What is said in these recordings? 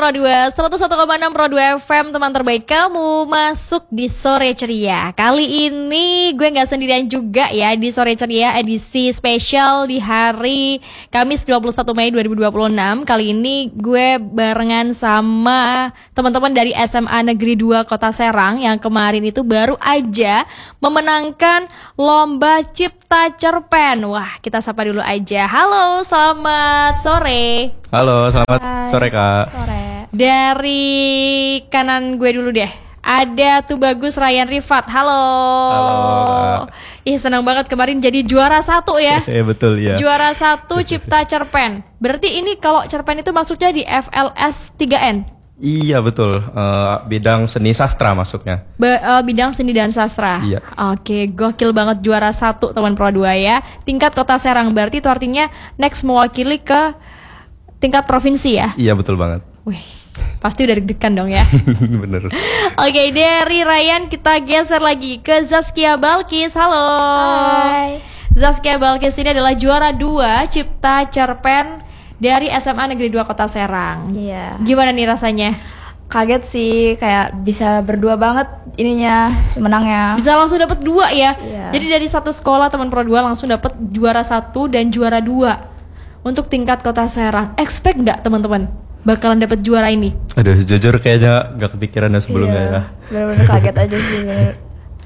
Pro 2, 101,6 Pro 2 FM, teman terbaik kamu masuk di Sore Ceria. Kali ini gue gak sendirian juga ya di Sore Ceria edisi spesial di hari Kamis 21 Mei 2026. Kali ini gue barengan sama teman-teman dari SMA Negeri 2 Kota Serang yang kemarin itu baru aja memenangkan Lomba Cipta Cerpen. Wah, kita sapa dulu aja. Halo, selamat sore. Halo, selamat sore Kak. Sore. Dari kanan gue dulu deh. Ada tuh Bagus Ryan Rifat. Halo. Halo. Ih, senang banget kemarin jadi juara 1 ya. Betul ya. Juara 1 Cipta Cerpen. Berarti ini kalau cerpen itu masuknya di FLS 3N. Iya betul. Bidang seni sastra masuknya. Bidang seni dan sastra. Iya. Oke, gokil banget juara 1 teman Pro 2 ya. Tingkat Kota Serang, berarti itu artinya next mewakili ke tingkat provinsi ya? Iya betul banget. Wih, pasti udah deg-degan dong ya. Bener. Oke, dari Ryan kita geser lagi ke Zaskia Balkis. Halo. Hai. Zaskia Balkis ini adalah juara 2 Cipta Cerpen dari SMA Negeri 2 Kota Serang. Iya. Gimana nih rasanya? Kaget sih, kayak bisa berdua banget ininya menangnya. Bisa langsung dapat 2 ya? Iya. Jadi dari satu sekolah teman Pro 2 langsung dapat juara 1 dan juara 2 untuk tingkat Kota Serang. Expect nggak teman-teman bakalan dapat juara ini? Aduh, jujur kayaknya gak kepikiran sebelumnya ya. Bener-bener kaget aja sih. Bener.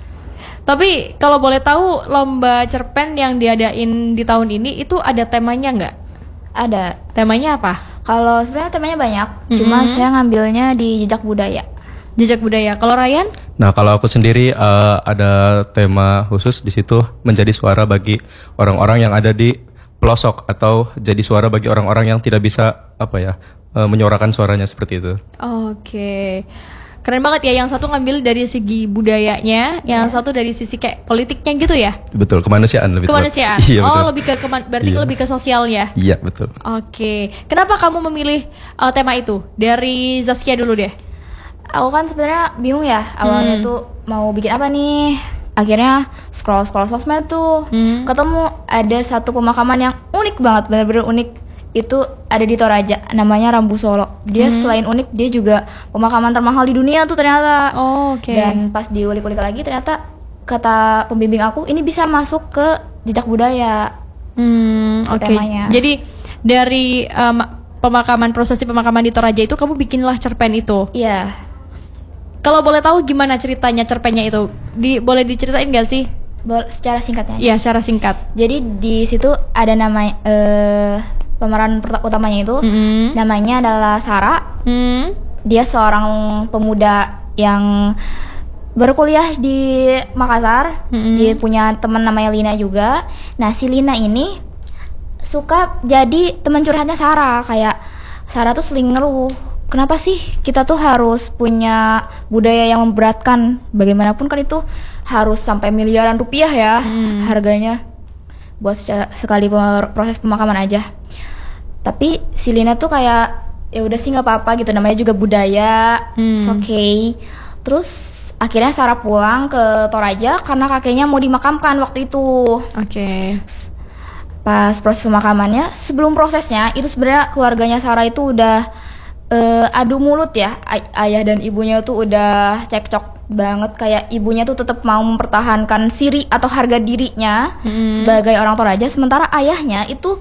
Tapi kalau boleh tahu lomba cerpen yang diadain di tahun ini itu ada temanya nggak? Ada. Temanya apa? Kalau sebenarnya temanya banyak, cuma saya ngambilnya di jejak budaya. Jejak budaya. Kalau Ryan? Nah, kalau aku sendiri ada tema khusus di situ, menjadi suara bagi orang-orang yang ada di pelosok atau jadi suara bagi orang-orang yang tidak bisa menyuarakan suaranya seperti itu. Oke. Keren banget ya, yang satu ngambil dari segi budayanya, yang satu dari sisi kayak politiknya gitu ya? Betul, kemanusiaan lebih. Kemanusiaan. Iya, betul. Lebih ke berarti Iya. lebih ke sosialnya. Iya, betul. Oke. Kenapa kamu memilih tema itu? Dari Zaskia dulu deh. Aku kan sebenarnya bingung ya, awalnya tuh mau bikin apa nih. Akhirnya scroll sosmed tuh, ketemu ada satu pemakaman yang unik banget, bener-bener unik. Itu ada di Toraja, namanya Rambu Solo. Dia selain unik, dia juga pemakaman termahal di dunia tuh ternyata. Oh, oke. Dan pas diulik-ulik lagi, ternyata kata pembimbing aku, ini bisa masuk ke jejak budaya. Oke. Temanya. Jadi dari prosesi pemakaman di Toraja itu kamu bikinlah cerpen itu. Iya. Kalau boleh tahu gimana ceritanya cerpennya itu? Boleh diceritain gak sih? Secara singkatnya. Iya, secara singkat. Jadi di situ ada nama pemeran utamanya itu, namanya adalah Sarah. Dia seorang pemuda yang berkuliah di Makassar. Dia punya teman namanya Lina juga. Nah, si Lina ini suka jadi teman curhatnya Sarah. Kayak Sarah tuh sering ngeluh, kenapa sih kita tuh harus punya budaya yang memberatkan? Bagaimanapun kan itu harus sampai miliaran rupiah ya harganya buat sekali proses pemakaman aja. Tapi si Lina tuh kayak ya udah sih nggak apa-apa gitu, namanya juga budaya, it's okay. Terus akhirnya Sarah pulang ke Toraja karena kakeknya mau dimakamkan waktu itu. Oke. Pas proses pemakamannya, sebelum prosesnya itu sebenarnya keluarganya Sarah itu udah adu mulut ya. Ayah dan ibunya tuh udah cekcok banget, kayak ibunya tuh tetap mau mempertahankan siri atau harga dirinya sebagai orang Toraja, sementara ayahnya itu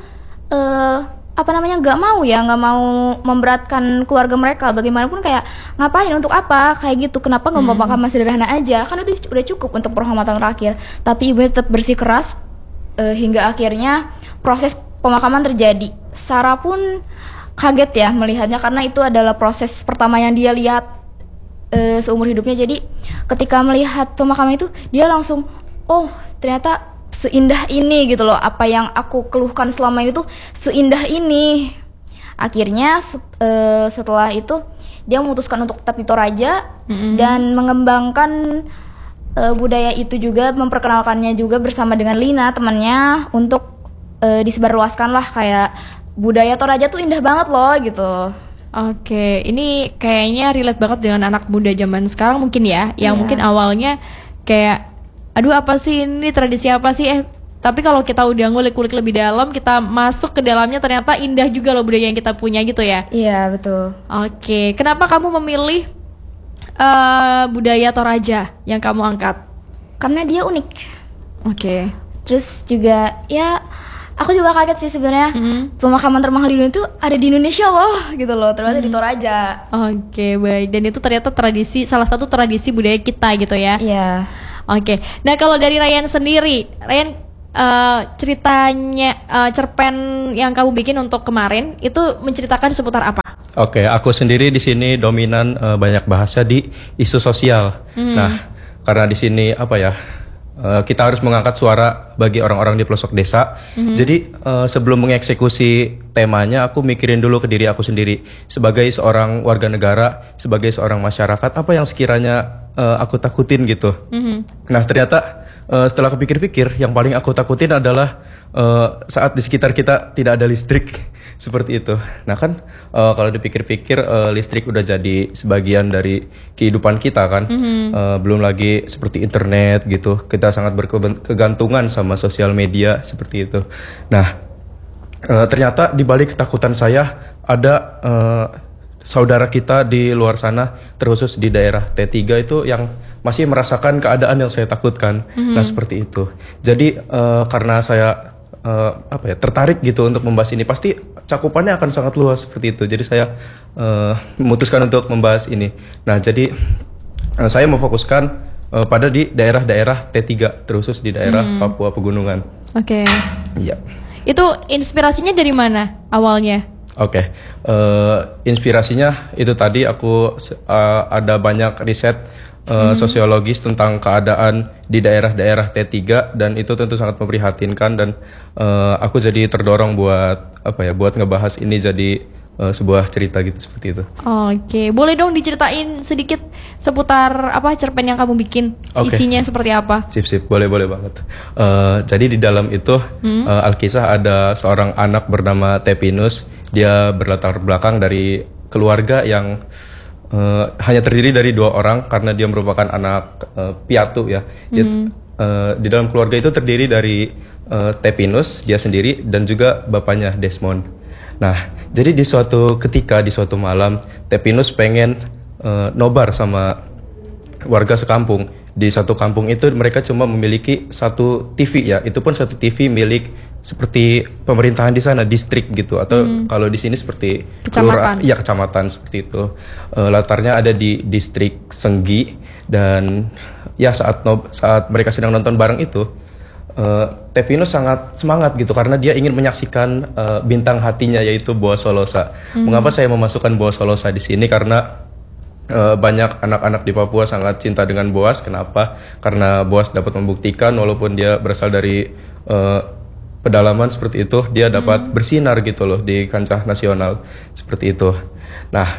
nggak mau memberatkan keluarga mereka. Bagaimanapun kayak ngapain, untuk apa kayak gitu, kenapa nggak mau pemakaman sederhana aja, kan itu udah cukup untuk penghormatan terakhir. Tapi ibunya tetap bersikeras hingga akhirnya proses pemakaman terjadi. Sarah pun kaget ya melihatnya, karena itu adalah proses pertama yang dia lihat seumur hidupnya. Jadi ketika melihat pemakaman itu, dia langsung, oh ternyata seindah ini gitu loh, apa yang aku keluhkan selama ini tuh seindah ini. Akhirnya setelah itu dia memutuskan untuk tetap di Toraja dan mengembangkan budaya itu juga, memperkenalkannya juga bersama dengan Lina temannya untuk disebarluaskan lah, kayak budaya Toraja tuh indah banget loh gitu. Oke, ini kayaknya relate banget dengan anak muda zaman sekarang mungkin ya, yang mungkin awalnya kayak aduh apa sih ini, tradisi apa sih, Tapi kalau kita udah ngulik-ngulik lebih dalam, kita masuk ke dalamnya ternyata indah juga loh budaya yang kita punya gitu ya. Iya, betul. Oke, kenapa kamu memilih budaya Toraja yang kamu angkat? Karena dia unik. Oke. Terus juga ya aku juga kaget sih sebenarnya pemakaman termahal di dunia itu ada di Indonesia loh gitu loh, ternyata di Toraja. Oke, baik. Dan itu ternyata salah satu tradisi budaya kita gitu ya. Iya. Oke. Nah, kalau dari Ryan sendiri, Ryan ceritanya cerpen yang kamu bikin untuk kemarin itu menceritakan seputar apa? Oke, aku sendiri di sini dominan banyak bahasa di isu sosial. Nah, karena di sini apa ya? Kita harus mengangkat suara bagi orang-orang di pelosok desa. Jadi sebelum mengeksekusi temanya, aku mikirin dulu ke diri aku sendiri sebagai seorang warga negara, sebagai seorang masyarakat, apa yang sekiranya aku takutin gitu. Nah, ternyata setelah aku pikir-pikir, yang paling aku takutin adalah saat di sekitar kita tidak ada listrik seperti itu. Nah kan kalau dipikir-pikir listrik udah jadi sebagian dari kehidupan kita kan. Belum lagi seperti internet gitu. Kita sangat berkegantungan sama sosial media seperti itu. Nah ternyata di balik ketakutan saya ada saudara kita di luar sana, terkhusus di daerah T3 itu yang masih merasakan keadaan yang saya takutkan. Nah seperti itu. Jadi karena saya tertarik gitu untuk membahas ini, pasti cakupannya akan sangat luas seperti itu. Jadi saya memutuskan untuk membahas ini. Nah jadi saya memfokuskan pada di daerah-daerah T3, terkhusus di daerah Papua Pegunungan. Oke. Iya. Itu inspirasinya dari mana awalnya? Oke, inspirasinya itu tadi aku ada banyak riset sosiologis tentang keadaan di daerah-daerah T3 dan itu tentu sangat memprihatinkan dan aku jadi terdorong buat ngebahas ini jadi sebuah cerita gitu seperti itu. Oke, boleh dong diceritain sedikit seputar cerpen yang kamu bikin, isinya seperti apa? Sip, boleh banget. Jadi di dalam itu Alkisah ada seorang anak bernama Tepinus. Dia berlatar belakang dari keluarga yang hanya terdiri dari 2 orang karena dia merupakan anak piatu ya. Di dalam keluarga itu terdiri dari Tepinus dia sendiri dan juga bapaknya Desmond. Nah, jadi di suatu malam Tepinus pengen nobar sama warga sekampung. Di satu kampung itu mereka cuma memiliki satu TV ya, itu pun satu TV milik seperti pemerintahan di sana, distrik gitu, atau kalau di sini seperti kecamatan. Kecamatan seperti itu. Latarnya ada di distrik Senggi dan ya saat mereka sedang nonton bareng itu, Tepinus sangat semangat gitu karena dia ingin menyaksikan bintang hatinya yaitu Boas Solosa. Mengapa saya memasukkan Boas Solosa di sini? Karena banyak anak-anak di Papua sangat cinta dengan Boas. Kenapa? Karena Boas dapat membuktikan walaupun dia berasal dari pedalaman seperti itu, dia dapat bersinar gitu loh di kancah nasional seperti itu. Nah,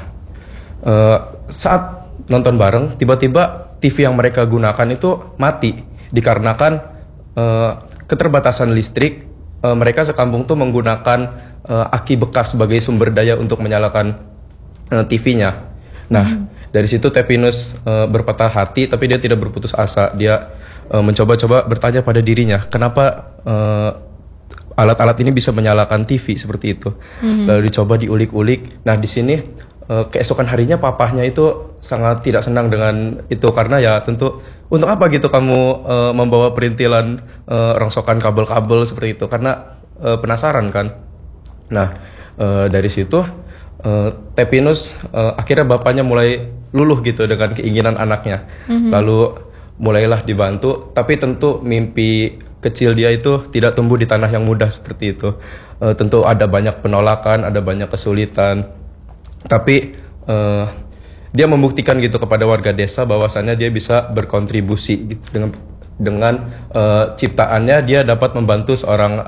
saat nonton bareng, tiba-tiba TV yang mereka gunakan itu mati dikarenakan keterbatasan listrik. Mereka sekampung tuh menggunakan aki bekas sebagai sumber daya untuk menyalakan TV-nya. Nah, dari situ Tepinus berpatah hati, tapi dia tidak berputus asa. Dia mencoba-coba bertanya pada dirinya, kenapa alat-alat ini bisa menyalakan TV seperti itu. Lalu dicoba diulik-ulik. Nah, di sini keesokan harinya papahnya itu sangat tidak senang dengan itu karena ya tentu untuk apa gitu kamu membawa perintilan rongsokan kabel-kabel seperti itu karena penasaran kan. Nah, dari situ Tepinus akhirnya bapaknya mulai luluh gitu dengan keinginan anaknya. Lalu mulailah dibantu, tapi tentu mimpi kecil dia itu tidak tumbuh di tanah yang mudah seperti itu. Tentu ada banyak penolakan, ada banyak kesulitan. Tapi dia membuktikan gitu kepada warga desa bahwasannya dia bisa berkontribusi gitu dengan ciptaannya dia dapat membantu seorang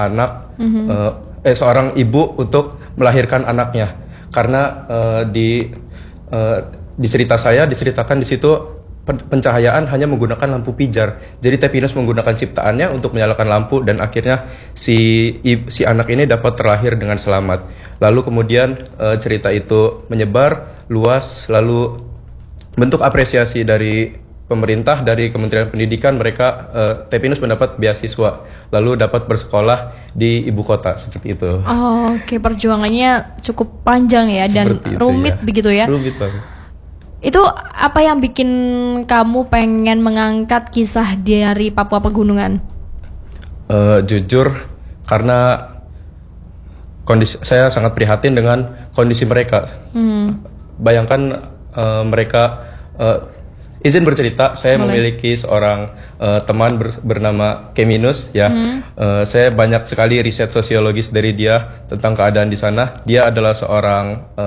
seorang ibu untuk melahirkan anaknya. Karena di diceritakan di situ pencahayaan hanya menggunakan lampu pijar. Jadi Tepinus menggunakan ciptaannya untuk menyalakan lampu dan akhirnya si anak ini dapat terlahir dengan selamat. Lalu kemudian cerita itu menyebar luas, lalu bentuk apresiasi dari pemerintah dari Kementerian Pendidikan mereka Tepinus mendapat beasiswa lalu dapat bersekolah di ibu kota seperti itu. Oh, oke, perjuangannya cukup panjang ya dan Seperti itu, rumit ya. begitu ya. Rumit banget. Itu apa yang bikin kamu pengen mengangkat kisah dari Papua Pegunungan? Jujur karena saya sangat prihatin dengan kondisi mereka. Bayangkan mereka izin bercerita, saya memiliki seorang teman bernama Keminus ya. Saya banyak sekali riset sosiologis dari dia tentang keadaan di sana. Dia adalah seorang